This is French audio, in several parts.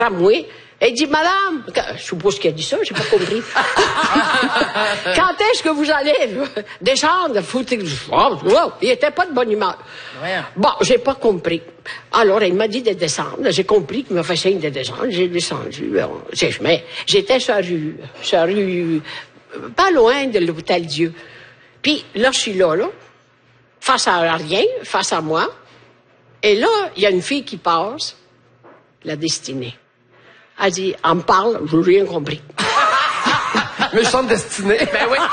moi. Elle dit, madame, je suppose qu'il a dit ça, j'ai pas compris. Quand est-ce que vous allez descendre? Il était pas de bonne humeur. Ouais. Bon, j'ai pas compris. Alors, il m'a dit de descendre. J'ai compris qu'il m'a fait signe de descendre. J'ai descendu. J'étais sur la rue, pas loin de l'Hôtel Dieu. Puis là, je suis là, face à rien, face à moi. Et là, il y a une fille qui passe, la destinée. Elle dit, elle me parle, je n'ai rien compris. Méchante destinée. Ben oui.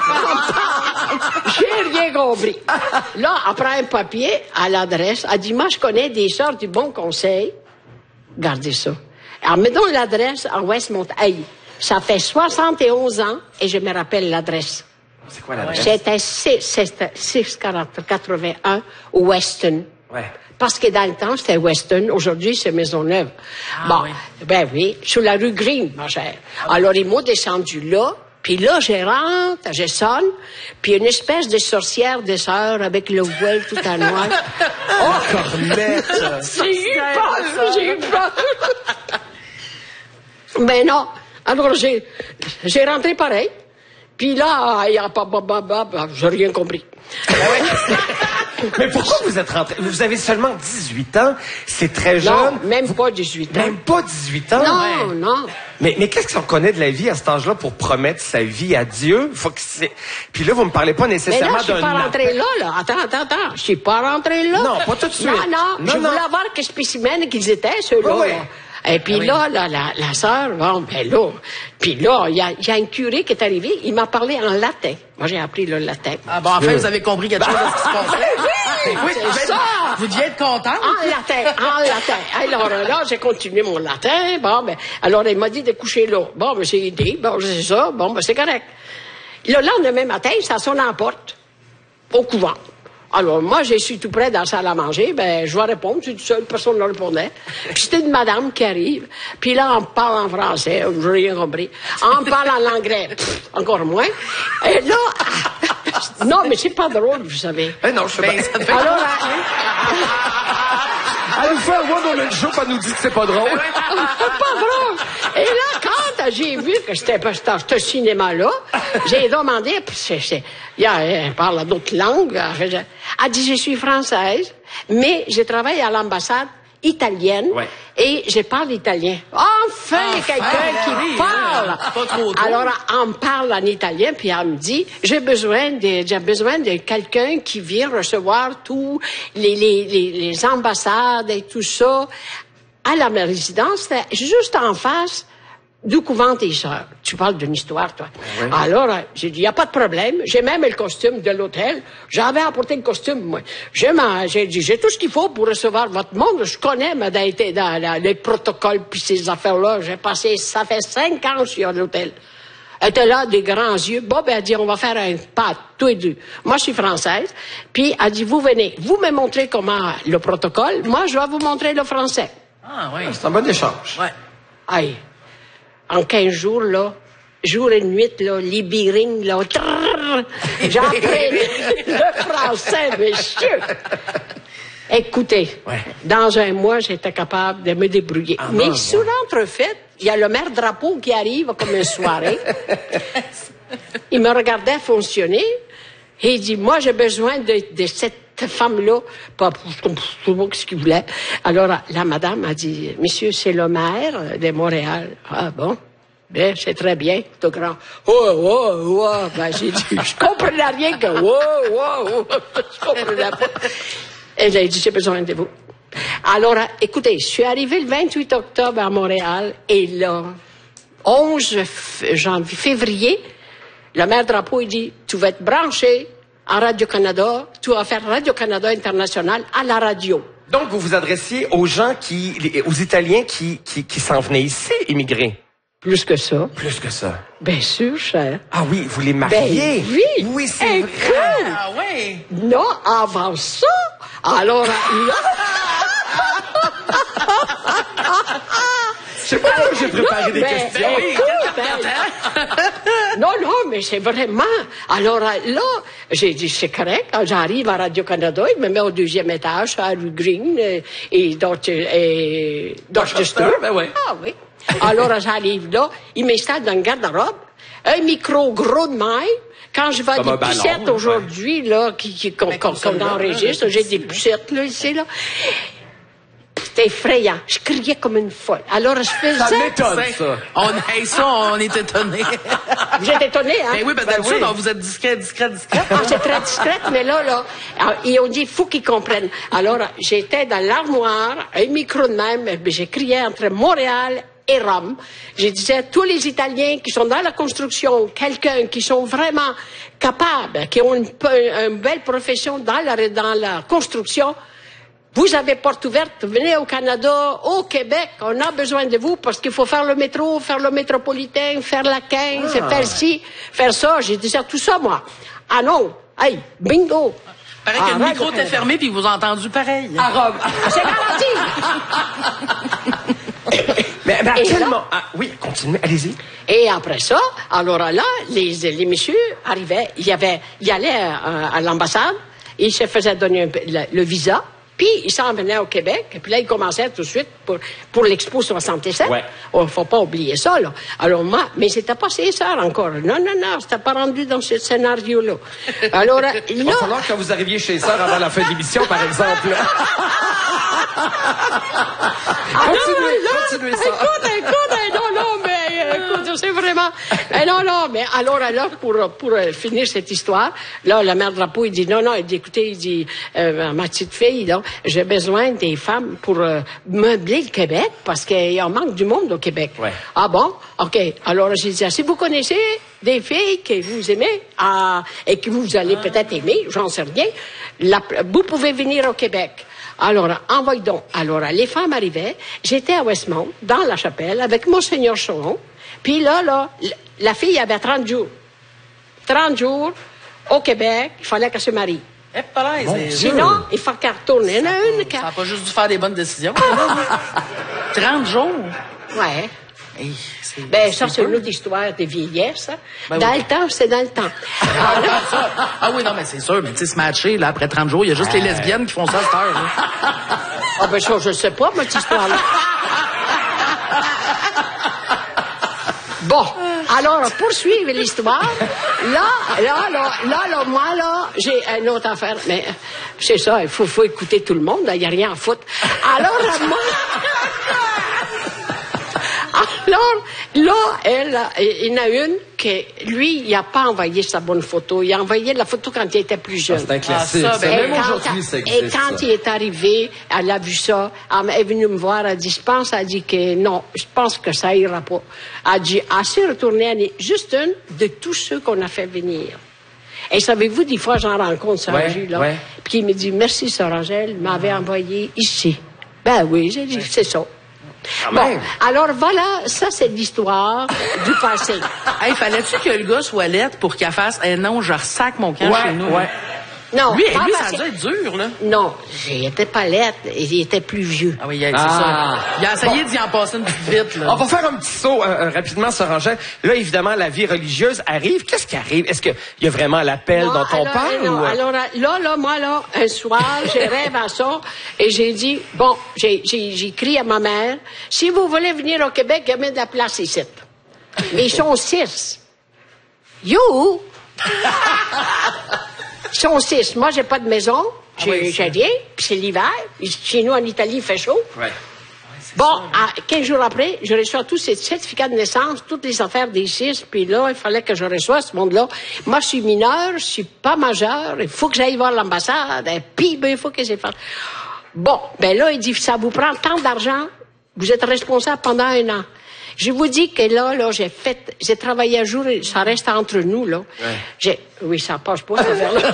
J'ai rien compris. Là, elle prend un papier à l'adresse. Elle dit, moi, je connais des sœurs du Bon Conseil. Gardez ça. Alors, mettons l'adresse à Westmont. Hey, ça fait 71 ans et je me rappelle l'adresse. C'est quoi l'adresse? C'était 681 Weston. Ouais. Parce que dans le temps, c'était Weston. Aujourd'hui, c'est Maisonneuve. Ah, oui. Ben oui, sur la rue Green, ma chère. Alors, ils m'ont descendu là. Puis là, je rentre, je sonne. Puis une espèce de sorcière de sœur avec le voile tout en noir. Oh, Cornette! J'ai eu peur. Ben non. Alors, j'ai rentré pareil. Puis là, j'ai rien compris. Mais pourquoi vous êtes rentré? Vous avez seulement 18 ans. C'est très jeune. Non, même pas 18 ans. Même pas 18 ans? Non, non. Mais qu'est-ce qu'on connaît de la vie à cet âge-là pour promettre sa vie à Dieu? Faut que c'est... Puis là, vous me parlez pas nécessairement d'un... Mais là, je suis pas rentré là. Attends. Je suis pas rentré là. Non, pas tout de suite. Non. Je voulais voir quel spécimen qu'ils étaient, ceux-là. Oui. Et puis là, la sœur, bon, ben là. Puis là, il y a un curé qui est arrivé, il m'a parlé en latin. Moi, j'ai appris le latin. Ah bon, enfin, vous avez compris quelque chose de ce qui se passait. Oui, c'est ça. Vous deviez être contente. En latin. Alors là, j'ai continué mon latin. Bon, ben, alors il m'a dit de coucher là. Bon, ben, c'est dit. Bon, c'est ça. Bon, ben, c'est correct. Le lendemain matin, ça sonne en porte. Au couvent. Alors, moi, je suis tout près dans la salle à manger. Ben, je vais répondre. Je suis tout seul. Personne ne répondait. Puis c'était une madame qui arrive. Puis là, on me parle en français. Je n'ai rien compris. On me parle en anglais. Encore moins. Et là... Non, mais c'est pas drôle, vous savez. Eh non, je sais pas. Alors, Elle nous fait un voix dans le show, elle nous dit que c'est pas drôle. c'est pas drôle. Et là, quand j'ai vu que c'était pas ce cinéma-là, j'ai demandé, elle parle d'autres langues. Elle dit, je suis française, mais je travaille à l'ambassade italienne et je parle italien. Enfin quelqu'un qui parle. Pas trop drôle. Alors, on me parle en italien, puis elle me dit, j'ai besoin de quelqu'un qui vient recevoir tous les ambassades et tout ça à la résidence, juste en face du couvent des sœurs. Tu parles d'une histoire, toi. Oui. Alors, j'ai dit, il n'y a pas de problème. J'ai même le costume de l'hôtel. J'avais apporté le costume, moi. J'ai dit, j'ai tout ce qu'il faut pour recevoir votre monde. Je connais, mais dans les protocoles puis ces affaires-là. J'ai passé, ça fait 5 ans que je suis à l'hôtel. Elle était là, des grands yeux. Bon, ben, elle dit, on va faire un pas, tous les deux. Moi, je suis française. Puis, elle dit, vous venez. Vous me montrez comment le protocole. Moi, je vais vous montrer le français. Ah, oui. C'est un bon échange. Ouais. Aïe. En 15 jours, là, jour et nuit, là, libéring, là, j'ai appris le français, monsieur. Écoutez, dans un mois, j'étais capable de me débrouiller. Mais sous l'entrefaite, il y a le maire Drapeau qui arrive comme une soirée. Il me regardait fonctionner et il dit, moi, j'ai besoin de cette femme-là, pas pour ce qu'il voulait. Alors, la madame a dit, monsieur, c'est le maire de Montréal. Ah bon? Ben, c'est très bien, tout grand. Ben, j'ai dit, je comprenais rien que je comprenais pas. Et j'ai dit, j'ai besoin de vous. Alors, écoutez, je suis arrivé le 28 octobre à Montréal et là, 11 février, le maire Drapeau, il dit, tu vas être branché à Radio-Canada, tu vas faire Radio-Canada International à la radio. Donc, vous vous adressiez aux gens aux Italiens qui s'en venaient ici, immigrer. Plus que ça. Plus que ça. Bien sûr, cher. Ah oui, vous les mariez. Ben oui. Oui, c'est vrai. Ah oui. Non, avant ça, alors là... sais pas si j'ai préparé des questions. Non, mais c'est vraiment... Alors là, j'ai dit, c'est correct. Quand j'arrive à Radio-Canada, il me met au 2e étage, à rue Green et Dorchester. Ben oui. Ah oui. Alors, j'arrive là, il m'installe dans le garde-robe, un micro gros de maille. Quand je vais à des pucettes aujourd'hui, là, qu'on enregistre, j'ai des pucettes, là, ici, là. C'était effrayant. Je criais comme une folle. Alors, je faisais... Ça m'étonne, ça. On est étonnés. Vous êtes étonnés, hein? Ben oui, parce que d'habitude, vous êtes discret. Ah, c'est très discrète, mais là, ils ont dit, il faut qu'ils comprennent. Alors, j'étais dans l'armoire, un micro de même, j'ai crié entre Montréal et Rome. Je disais, tous les Italiens qui sont dans la construction, quelqu'un qui sont vraiment capables, qui ont une belle profession dans la construction, vous avez porte ouverte, venez au Canada, au Québec, on a besoin de vous parce qu'il faut faire le métro, faire le métropolitain, faire la 15, faire ci, faire ça. J'ai dit tout ça, moi. Ah non, hey, bingo. Paraît que le micro était fermé puis vous avez entendu pareil. À Rome. C'est garanti. Mais à quel moment... Ah, oui, continuez, allez-y. Et après ça, alors là, les messieurs arrivaient, ils allaient à l'ambassade, ils se faisaient donner le visa, puis ils s'en venaient au Québec, et puis là, ils commençaient tout de suite pour l'Expo 67. Ouais. Oh, faut pas oublier ça, là. Alors moi, mais c'était pas ça encore. Non, c'était pas rendu dans ce scénario-là. Alors là... Il va falloir que vous arriviez chez Sœur avant la fin de l'émission, par exemple. Continuez ça. Écoute, c'est vraiment... mais alors, pour finir cette histoire, là, la mère Drapeau, il dit, non, il dit, écoutez, il dit, ma petite fille, là, j'ai besoin des femmes pour meubler le Québec, parce qu'il en manque du monde au Québec. Ouais. Ah bon? OK. Alors, j'ai dit, si vous connaissez des filles que vous aimez, et que vous allez peut-être aimer, j'en sais rien, vous pouvez venir au Québec. Alors, envoie donc. Alors, les femmes arrivaient. J'étais à Westmount, dans la chapelle, avec Monseigneur Choron. Puis là, la fille avait 30 jours. 30 jours, au Québec, il fallait qu'elle se marie. Sinon, il faut qu'elle retourne. Il y en a une qui... Ça n'a pas juste dû faire des bonnes décisions. 30 jours? Ouais. Hey, ça, c'est une autre histoire de vieillesse. Ben dans oui. le temps, c'est dans le temps. Ah oui, non, mais c'est sûr. Mais tu sais, se matcher, là, après 30 jours, il y a juste les lesbiennes qui font ça à cette heure. Là. Ah ben ça, je sais pas, moi, cette histoire-là. Bon, alors, poursuivre l'histoire. Là, moi, j'ai une autre affaire. Mais c'est ça, il faut écouter tout le monde. Il n'y a rien à foutre. Alors, moi... Alors, là, il y en a une que, lui, il n'a pas envoyé sa bonne photo. Il a envoyé la photo quand il était plus jeune. C'est un classique. Ah, ça, ben, même aujourd'hui, ça existe. Et quand il est arrivé, elle a vu ça. Elle est venue me voir. Elle dit, elle dit que non, je pense que ça ira pas. Elle dit, assez retourner, elle est juste une de tous ceux qu'on a fait venir. Et savez-vous, des fois, j'en rencontre sur la rue, là. Ouais. Puis il me dit, merci, Sœur Angèle, m'avait envoyé ici. Ben oui, j'ai dit, c'est ça. Bon, alors voilà, ça c'est l'histoire du passé. Hey, fallait-tu que le gars soit lettre pour qu'elle fasse non, je ressac mon camp chez nous? Ouais. Non, lui, ça a dû être dur, là. Non, il était pas lettre, il était plus vieux. Ah oui, c'est ça. Il a essayé d'y en passer une petite vite, là. On va faire un petit saut rapidement, Sœur Angèle. Là, évidemment, la vie religieuse arrive. Qu'est-ce qui arrive? Est-ce qu'il y a vraiment l'appel dont on parle? Non, alors moi, un soir, j'ai rêvé à ça et j'ai dit, bon, j'ai écrit à ma mère, si vous voulez venir au Québec, il y a de la place ici. Mais ils sont 6. You! Ils sont 6. Moi, j'ai pas de maison. J'ai rien. Puis c'est l'hiver. Chez nous, en Italie, il fait chaud. Ouais. Bon, 15 jours après, je reçois tous ces certificats de naissance, toutes les affaires des 6, puis là, il fallait que je reçoive ce monde-là. Moi, je suis mineur, je suis pas majeur, il faut que j'aille voir l'ambassade, et puis, il faut que j'ai fait. Bon, là, il dit, ça vous prend tant d'argent, vous êtes responsable pendant 1 an. Je vous dis que là, j'ai travaillé un jour, ça reste entre nous, là. Ouais. Oui, ça passe pas, cette affaire-là.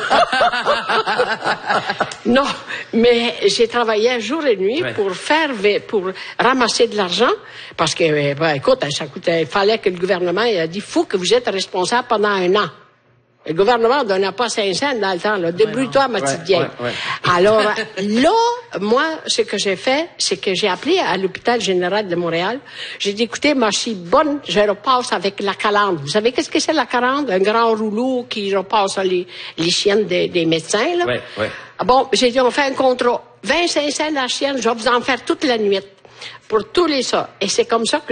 Non, mais j'ai travaillé jour et nuit pour ramasser de l'argent, parce que, écoute, ça coûtait, il fallait que le gouvernement, il a dit, faut que vous êtes responsable pendant 1 an. Le gouvernement donnait pas 5 cents dans le temps, là. Débrouille-toi, ma petite vieille. Alors, là, moi, ce que j'ai fait, c'est que j'ai appelé à l'hôpital général de Montréal. J'ai dit, écoutez, moi, je suis bonne, je repasse avec la calandre. Vous savez qu'est-ce que c'est la calandre? Un grand rouleau qui repasse les chiennes des médecins, là. Bon, j'ai dit, on fait un contrat. 25 cents la chienne, je vais vous en faire toute la nuit. Pour tous les ça. Et c'est comme ça que